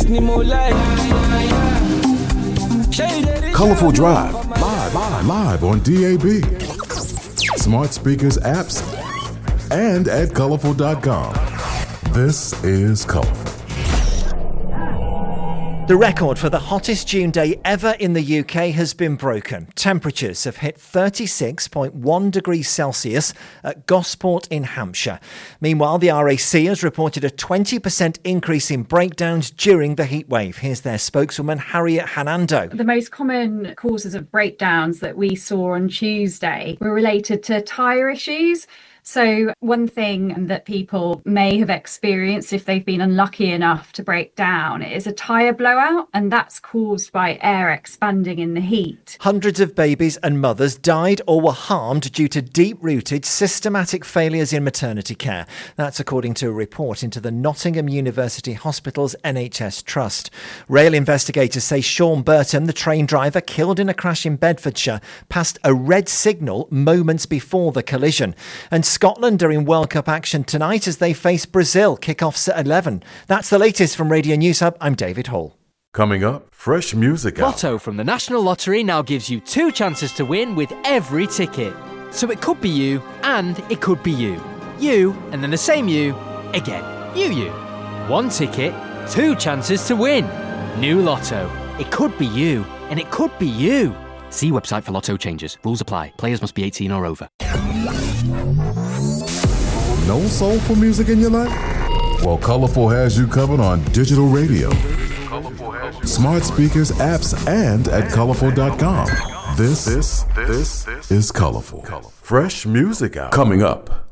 Colourful Drive, live on DAB, smart speakers, apps, and at colourful.com. This is Colourful. The record for the hottest June day ever in the UK has been broken. Temperatures have hit 36.1 degrees Celsius at Gosport in Hampshire. Meanwhile, the RAC has reported a 20% increase in breakdowns during the heatwave. Here's their spokeswoman, Harriet Hanando. The most common causes of breakdowns that we saw on Tuesday were related to tyre issues. So one thing that people may have experienced if they've been unlucky enough to break down is a tyre blowout, and that's caused by air expanding in the heat. Hundreds of babies and mothers died or were harmed due to deep-rooted systematic failures in maternity care. That's according to a report into the Nottingham University Hospital's NHS Trust. Rail investigators say Sean Burton, the train driver killed in a crash in Bedfordshire, passed a red signal moments before the collision. And Scotland are in World Cup action tonight as they face Brazil. Kick-offs at 11. That's the latest from Radio News Hub. I'm David Hall. Coming up, fresh music out. Lotto from the National Lottery now gives you 2 chances to win with every ticket. So it could be you and it could be you. You and then the same you again. You. 1 ticket, 2 chances to win. New Lotto. It could be you and it could be you. See website for Lotto changes. Rules apply. Players must be 18 or over. No soulful music in your life? Well, Colourful has you covered on digital radio, smart speakers, apps, and at colourful.com. This is Colourful. Fresh music out. Coming up.